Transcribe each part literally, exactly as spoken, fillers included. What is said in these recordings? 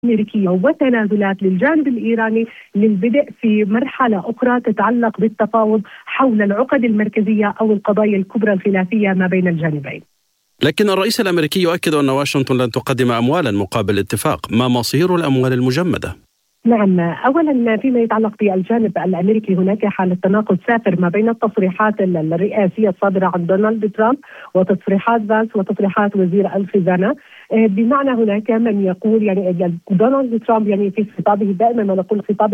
أمريكية وتنازلات للجانب الإيراني للبدء في مرحلة أخرى تتعلق بالتفاوض حول العقد المركزية أو القضايا الكبرى الخلافية ما بين الجانبين. لكن الرئيس الأمريكي يؤكد أن واشنطن لن تقدم أموالا مقابل الاتفاق. ما مصير الأموال المجمدة؟ نعم، أولا فيما يتعلق بالجانب الأمريكي هناك حالة تناقض سافر ما بين التصريحات الرئاسية الصادرة عن دونالد ترامب وتصريحات فانس وتصريحات وزير الخزانة. بمعنى هناك من يقول يعني دونالد ترامب يعني في خطابه دائما ما نقول خطابه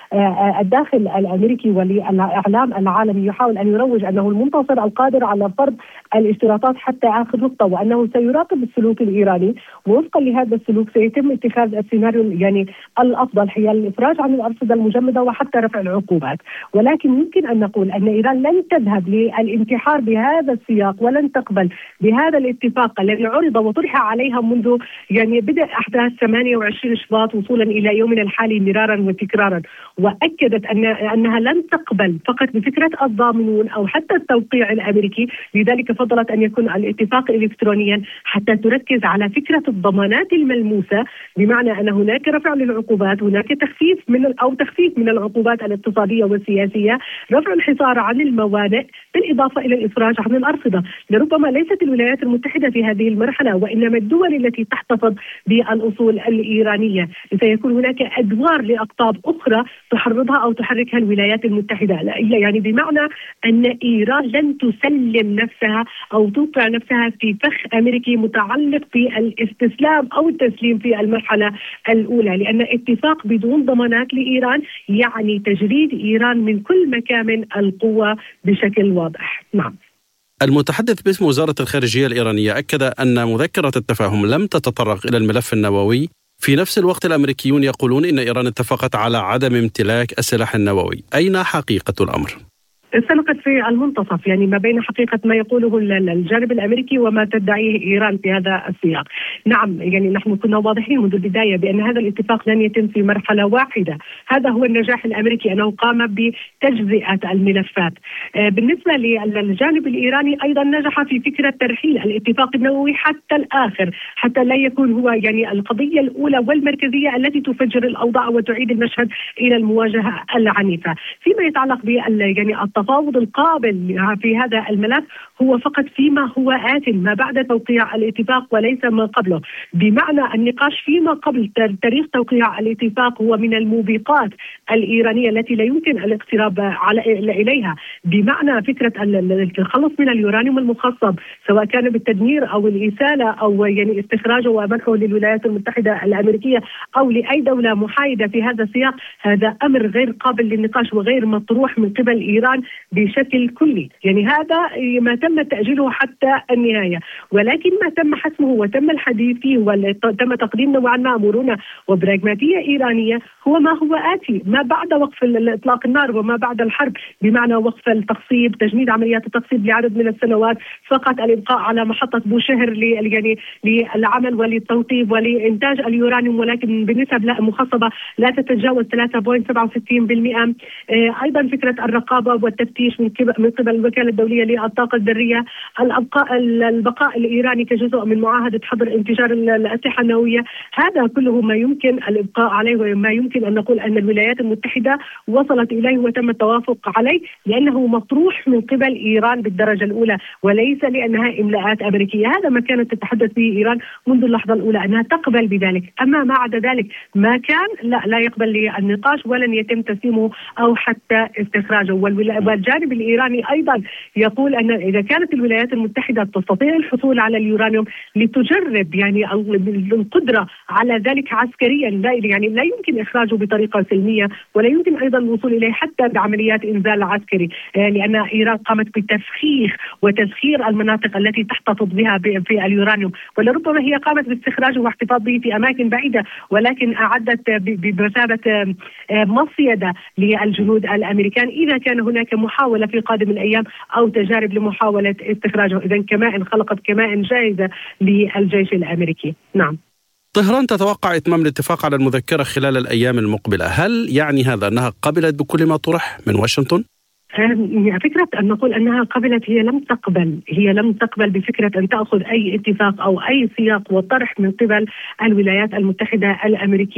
للداخل الأمريكي وللإعلام العالمي يحاول أن يروج أنه المنتصر القادر على فرض الاشتراطات حتى آخر نقطة، وأنه سيراقب السلوك الإيراني، ووفقا لهذا السلوك سيتم اتخاذ السيناريو يعني الأفضل هي الإفراج عن الأرصدة المجمدة وحتى رفع العقوبات. ولكن يمكن أن نقول أن إيران لن تذهب للانتحار بهذا السياق ولن تقبل بهذا الاتفاق الذي عرض وطرح عليها منذ يعني بدء أحداث ثمانية وعشرين شباط وصولا إلى يومنا الحالي مرارا وتكرارا، وأكدت أن أنها لن تقبل فقط بفكرة الضامنون أو حتى التوقيع الأمريكي. لذلك فضلت أن يكون الاتفاق إلكترونيا حتى تركز على فكرة الضمانات الملموسة، بمعنى أن هناك رفع للعقوبات، هناك تخفيف من أو تخفيف من العقوبات الاقتصادية والسياسية، رفع الحصار عن الموانئ، بالإضافة إلى الإفراج عن الأرصدة. لربما ليست الولايات المتحدة في هذه المرحلة وإنما الدول التي تحتفظ بالأصول الإيرانية. سيكون هناك أدوار لأقطاب أخرى تحرضها أو تحركها الولايات المتحدة، يعني بمعنى أن إيران لن تسلم نفسها أو توقع نفسها في فخ أمريكي متعلق بالاستسلام أو التسليم في المرحلة الأولى، لأن اتفاق بدون ضمانات لإيران يعني تجريد إيران من كل مكامن القوة بشكل واضح. نعم. المتحدث باسم وزارة الخارجية الإيرانية أكد أن مذكرة التفاهم لم تتطرق إلى الملف النووي. في نفس الوقت الأمريكيون يقولون إن إيران اتفقت على عدم امتلاك السلاح النووي. أين حقيقة الأمر؟ سلقت في المنتصف، يعني ما بين حقيقة ما يقوله الجانب الأمريكي وما تدعيه إيران في هذا السياق. نعم، يعني نحن كنا واضحين منذ البداية بأن هذا الاتفاق لن يتم في مرحلة واحدة. هذا هو النجاح الأمريكي، أنه قام بتجزئة الملفات. بالنسبة للجانب الإيراني أيضا نجح في فكرة ترحيل الاتفاق النووي حتى الآخر، حتى لا يكون هو يعني القضية الأولى والمركزية التي تفجر الأوضاع وتعيد المشهد إلى المواجهة العنيفة. فيما يتعلق بال يعني التفاوض القابل في هذا الملف هو فقط فيما هو آت ما بعد توقيع الاتفاق وليس ما قبله، بمعنى النقاش فيما قبل تاريخ توقيع الاتفاق هو من الموبقات الإيرانية التي لا يمكن الاقتراب إليها، بمعنى فكرة التخلص من اليورانيوم المخصب سواء كان بالتدمير أو الإسالة أو يعني استخراجه ومنحه للولايات المتحدة الأمريكية أو لأي دولة محايدة في هذا السياق. هذا أمر غير قابل للنقاش وغير مطروح من قبل إيران بشكل كلي، يعني هذا ما تم تأجيله حتى النهاية. ولكن ما تم حسمه وتم الحديث فيه وتم تقديم نوعا ما مرونة وبراغماتية إيرانية هو ما هو آتي ما بعد وقف إطلاق النار وما بعد الحرب، بمعنى وقف التقصيب، تجميد عمليات التقصيب لعدد من السنوات، فقط الإبقاء على محطة بوشهر يعني للعمل وللتوطيب ولإنتاج اليورانيوم، ولكن بنسب لا مخصبة لا تتجاوز ثلاثة فاصلة سبعة وستين بالمئة. أيضا فكرة الرقابة والتفتيش من من قبل الوكالة الدولية للطاقة الذرية، الأبقاء البقاء الإيراني كجزء من معاهدة حظر انتشار الأسلحة النووية، هذا كله ما يمكن الإبقاء عليه وما يمكن أن نقول أن الولايات المتحدة وصلت إليه وتم التوافق عليه لأنه مطروح من قبل إيران بالدرجة الأولى وليس لأنها إملاءات أمريكية. هذا ما كانت تتحدث به إيران منذ اللحظة الأولى أنها تقبل بذلك، أما ما عدا ذلك ما كان لا لا يقبل النقاش ولن يتم تسليمه أو حتى استخراجه. والجانب الإيراني أيضا يقول أن إذا كانت الولايات المتحدة تستطيع الحصول على اليورانيوم لتجرب يعني القدرة على ذلك عسكريا، لا يعني لا يمكن إخراجه بطريقة سلمية ولا يمكن أيضا الوصول إليه حتى بعمليات إنزال عسكري، لأن إيران قامت بتفخيخ وتسخير المناطق التي تحتفظ بها في اليورانيوم، ولربما هي قامت باستخراجه واحتفاظ به في أماكن بعيدة ولكن أعدت بمثابة مصيدة للجنود الأمريكان إذا كان هناك محاولة في قادم الأيام أو تجارب لمحاولة استخراجه، إذن كمائن خلقت كمائن جاهزة للجيش الأمريكي. نعم. طهران تتوقع إتمام الاتفاق على المذكرة خلال الأيام المقبلة، هل يعني هذا أنها قبلت بكل ما طرح من واشنطن؟ فكرة أن نقول أنها قبلت، هي لم تقبل هي لم تقبل بفكرة أن تأخذ أي اتفاق أو أي سياق وطرح من قبل الولايات المتحدة الأمريكية.